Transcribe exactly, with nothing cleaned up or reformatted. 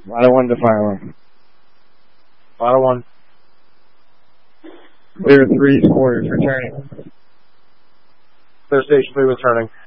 Lotto one to fire alarm. Lotto one. Clear three, squares, returning. Clear station three, returning.